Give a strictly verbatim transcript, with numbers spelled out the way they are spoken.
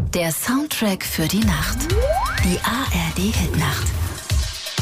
Der Soundtrack für die Nacht. Die A R D Hitnacht.